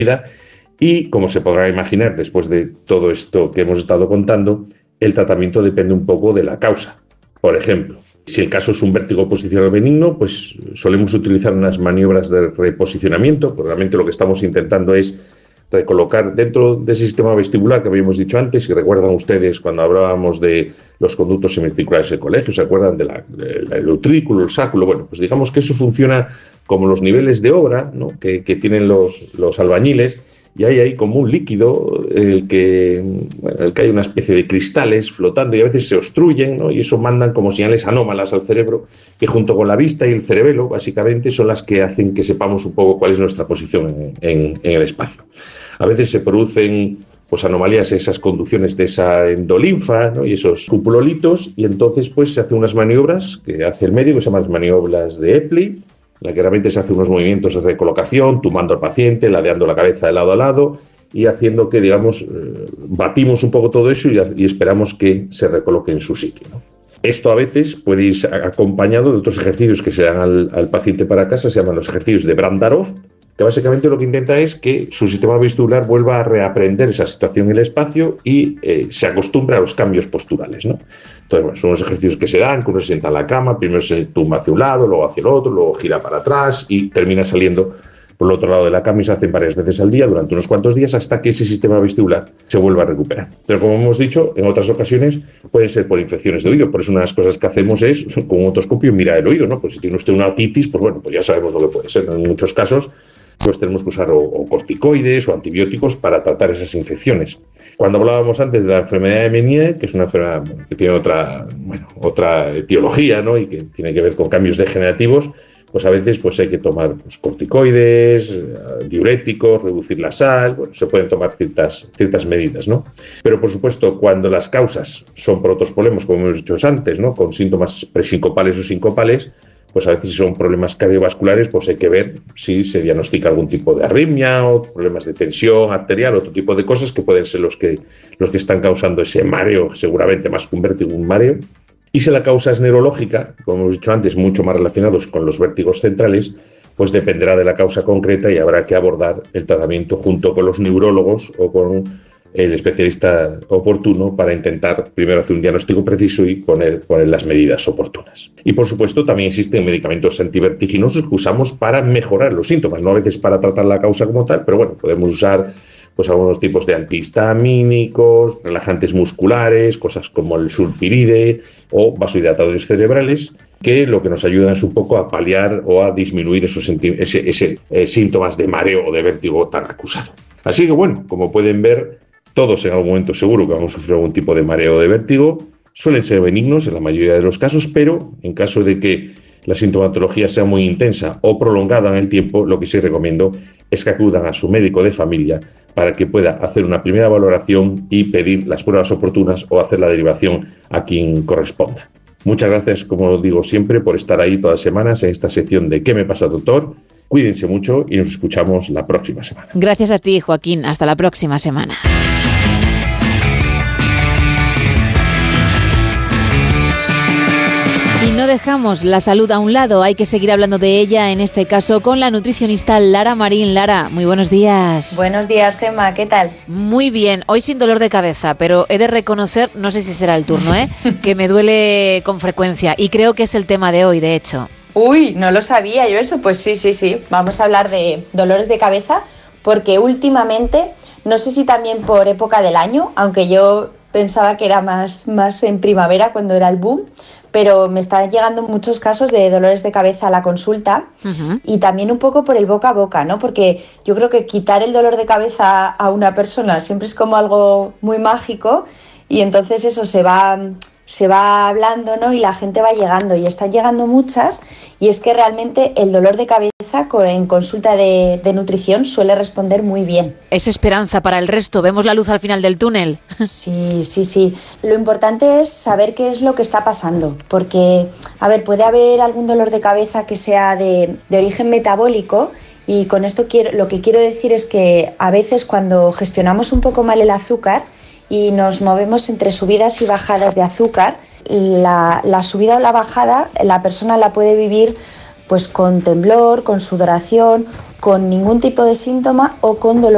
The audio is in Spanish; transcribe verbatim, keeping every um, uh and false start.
Y, como se podrá imaginar, después de todo esto que hemos estado contando, el tratamiento depende un poco de la causa. Por ejemplo, si el caso es un vértigo posicional benigno, pues solemos utilizar unas maniobras de reposicionamiento, porque realmente lo que estamos intentando es recolocar dentro del sistema vestibular que habíamos dicho antes. Si recuerdan ustedes cuando hablábamos de los conductos semicirculares del colegio, ¿se acuerdan del de de el utrículo, el sacro? Bueno, pues digamos que eso funciona como los niveles de obra, ¿no?, que, que tienen los, los albañiles, y hay ahí como un líquido el que, bueno, el que hay una especie de cristales flotando y a veces se obstruyen, ¿no?, y eso mandan como señales anómalas al cerebro, que junto con la vista y el cerebelo básicamente son las que hacen que sepamos un poco cuál es nuestra posición en, en, en el espacio. A veces se producen pues anomalías, esas conducciones de esa endolinfa, ¿no?, y esos cupulolitos, y entonces pues se hacen unas maniobras que hace el médico, que se llaman las maniobras de Epley, en la que realmente se hacen unos movimientos de recolocación, tumbando al paciente, ladeando la cabeza de lado a lado y haciendo que, digamos, eh, batimos un poco todo eso y, y esperamos que se recoloque en su sitio, ¿no? Esto a veces puede ir acompañado de otros ejercicios que se dan al, al paciente para casa, se llaman los ejercicios de Brandarov, que básicamente lo que intenta es que su sistema vestibular vuelva a reaprender esa situación en el espacio y eh, se acostumbre a los cambios posturales, ¿no? Entonces, bueno, son unos ejercicios que se dan, que uno se sienta en la cama, primero se tumba hacia un lado, luego hacia el otro, luego gira para atrás y termina saliendo por el otro lado de la cama, y se hacen varias veces al día durante unos cuantos días hasta que ese sistema vestibular se vuelva a recuperar. Pero como hemos dicho, en otras ocasiones pueden ser por infecciones de oído. Por eso una de las cosas que hacemos es, con un otoscopio, mirar el oído, ¿no? Pues si tiene usted una otitis, pues bueno, pues ya sabemos lo que puede ser. En muchos casos pues tenemos que usar o, o corticoides o antibióticos para tratar esas infecciones. Cuando hablábamos antes de la enfermedad de Meniere, que es una enfermedad que tiene otra, bueno, otra etiología, ¿no?, y que tiene que ver con cambios degenerativos, pues a veces pues hay que tomar pues, corticoides, diuréticos, reducir la sal, bueno, se pueden tomar ciertas, ciertas medidas, ¿no? Pero por supuesto, cuando las causas son por otros problemas, como hemos dicho antes, ¿no?, con síntomas presincopales o sincopales, pues a veces si son problemas cardiovasculares, pues hay que ver si se diagnostica algún tipo de arritmia o problemas de tensión arterial, otro tipo de cosas que pueden ser los que, los que están causando ese mareo, seguramente más que un vértigo, un mareo. Y si la causa es neurológica, como hemos dicho antes, mucho más relacionados con los vértigos centrales, pues dependerá de la causa concreta y habrá que abordar el tratamiento junto con los neurólogos o con el especialista oportuno para intentar primero hacer un diagnóstico preciso y poner, poner las medidas oportunas. Y por supuesto también existen medicamentos antivertiginosos que usamos para mejorar los síntomas, no a veces para tratar la causa como tal, pero bueno, podemos usar pues algunos tipos de antihistamínicos, relajantes musculares, cosas como el sulpiride o vasodilatadores cerebrales, que lo que nos ayudan es un poco a paliar o a disminuir esos ese, ese, eh, síntomas de mareo o de vértigo tan acusado. Así que bueno, como pueden ver, todos en algún momento seguro que vamos a sufrir algún tipo de mareo o de vértigo. Suelen ser benignos en la mayoría de los casos, pero en caso de que la sintomatología sea muy intensa o prolongada en el tiempo, lo que sí recomiendo es que acudan a su médico de familia para que pueda hacer una primera valoración y pedir las pruebas oportunas o hacer la derivación a quien corresponda. Muchas gracias, como digo siempre, por estar ahí todas las semanas en esta sección de ¿Qué me pasa, doctor? Cuídense mucho y nos escuchamos la próxima semana. Gracias a ti, Joaquín. Hasta la próxima semana. Y no dejamos la salud a un lado, hay que seguir hablando de ella, en este caso con la nutricionista Lara Marín. Lara, muy buenos días. Buenos días, Gemma, ¿qué tal? Muy bien, hoy sin dolor de cabeza, pero he de reconocer, no sé si será el turno, ¿eh? que me duele con frecuencia y creo que es el tema de hoy, de hecho. Uy, no lo sabía yo eso, pues sí, sí, sí, vamos a hablar de dolores de cabeza porque últimamente, no sé si también por época del año, aunque yo pensaba que era más, más en primavera cuando era el boom, pero me están llegando muchos casos de dolores de cabeza a la consulta uh-huh. y también un poco por el boca a boca, ¿no? Porque yo creo que quitar el dolor de cabeza a una persona siempre es como algo muy mágico y entonces eso se va... se va hablando, ¿no? Y la gente va llegando y están llegando muchas y es que realmente el dolor de cabeza en consulta de, de nutrición suele responder muy bien. Es esperanza para el resto, vemos la luz al final del túnel. Sí, sí, sí. Lo importante es saber qué es lo que está pasando porque, a ver, puede haber algún dolor de cabeza que sea de, de origen metabólico y con esto quiero, lo que quiero decir es que a veces cuando gestionamos un poco mal el azúcar y nos movemos entre subidas y bajadas de azúcar, la, la subida o la bajada la persona la puede vivir pues con temblor, con sudoración, con ningún tipo de síntoma o con dolor